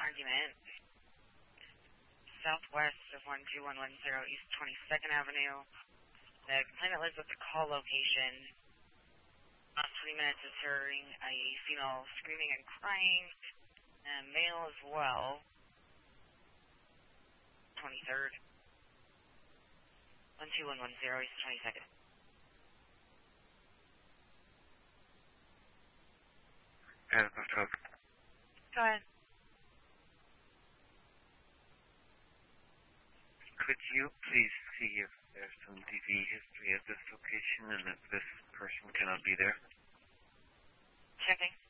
argument. Southwest of 12110 East 22nd Avenue. The complainant lives at the call location. Last 20 minutes is hearing a female screaming and crying, and a male as well. 23rd. 12110 East 22nd. Go ahead. Could you please see if there's some DV history at this location and if this person cannot be there? Checking.